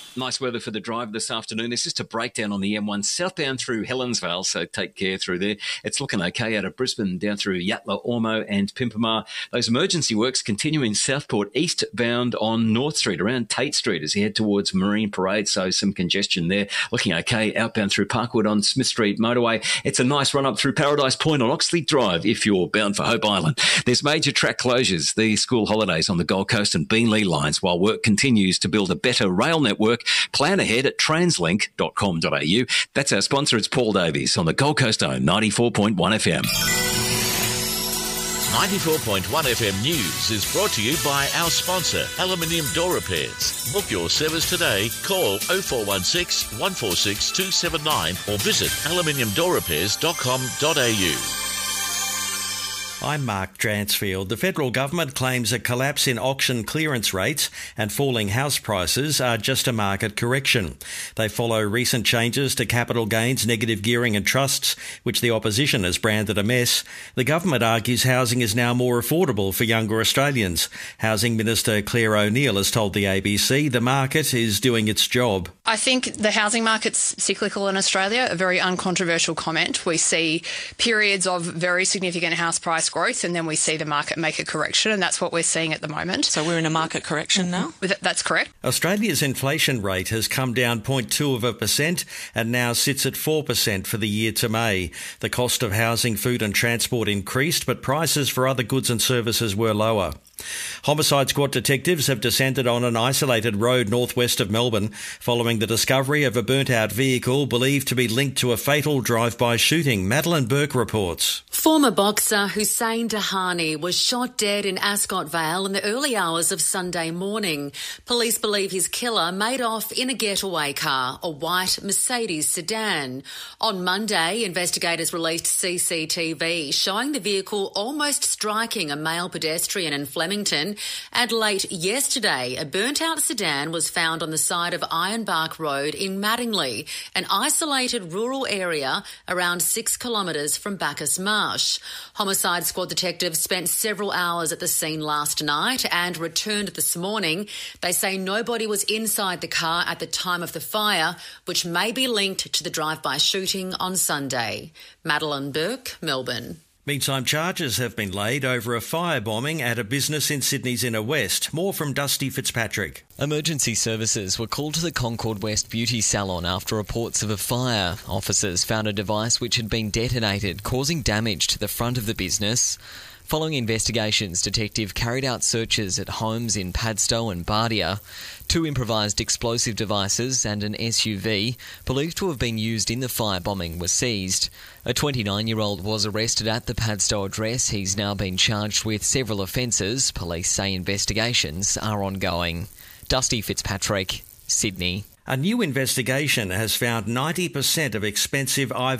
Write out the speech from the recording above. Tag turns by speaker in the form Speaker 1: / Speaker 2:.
Speaker 1: Nice weather for the drive this afternoon. It's just a breakdown on the M1 southbound through Helensvale, so take care through there. It's looking okay out of Brisbane down through Yatala, Ormo and Pimpamar. Those emergency works continue in Southport eastbound on North Street around Tate Street as you head towards Marine Parade, so some congestion there. Looking okay outbound through Parkwood on Smith Street Motorway. It's a nice run up through Paradise Point on Oxley Drive if you're bound for Hope Island. There's major track closures, the school holidays on the Gold Coast and Beenleigh lines, while work continues to build a better rail network. Plan ahead at translink.com.au. That's our sponsor. It's Paul Davies on the Gold Coast Own 94.1 FM.
Speaker 2: 94.1 FM News is brought to you by our sponsor, Aluminium Door Repairs. Book your service today. Call 0416 146 279 or visit aluminiumdoorrepairs.com.au.
Speaker 3: I'm Mark Dransfield. The federal government claims a collapse in auction clearance rates and falling house prices are just a market correction. They follow recent changes to capital gains, negative gearing and trusts, which the opposition has branded a mess. The government argues housing is now more affordable for younger Australians. Housing Minister Claire O'Neil has told the ABC the market is doing its job.
Speaker 4: I think the housing market's cyclical in Australia, a very uncontroversial comment. We see periods of very significant house price growth and then we see the market make a correction, and that's what we're seeing at the moment.
Speaker 5: So we're in a market correction now?
Speaker 4: That's correct.
Speaker 3: Australia's inflation rate has come down 0.2% and now sits at 4% for the year to May. The cost of housing, food and transport increased, but prices for other goods and services were lower. Homicide Squad detectives have descended on an isolated road northwest of Melbourne following the discovery of a burnt-out vehicle believed to be linked to a fatal drive-by shooting. Madeline Burke reports.
Speaker 6: Former boxer Hussein Dahani was shot dead in Ascot Vale in the early hours of Sunday morning. Police believe his killer made off in a getaway car, a white Mercedes sedan. On Monday, investigators released CCTV showing the vehicle almost striking a male pedestrian in Flemington. And late yesterday, a burnt-out sedan was found on the side of Ironbark Road in Mattingley, an isolated rural area around 6 kilometres from Bacchus Marsh. Homicide Squad detectives spent several hours at the scene last night and returned this morning. They say nobody was inside the car at the time of the fire, which may be linked to the drive-by shooting on Sunday. Madeline Burke, Melbourne.
Speaker 3: Meantime, charges have been laid over a firebombing at a business in Sydney's inner west. More from Dusty Fitzpatrick.
Speaker 7: Emergency services were called to the Concord West beauty salon after reports of a fire. Officers found a device which had been detonated, causing damage to the front of the business. Following investigations, detective carried out searches at homes in Padstow and Bardia. 2 improvised explosive devices and an SUV, believed to have been used in the firebombing, were seized. A 29-year-old was arrested at the Padstow address. He's now been charged with several offences. Police say investigations are ongoing. Dusty Fitzpatrick, Sydney.
Speaker 3: A new investigation has found 90% of expensive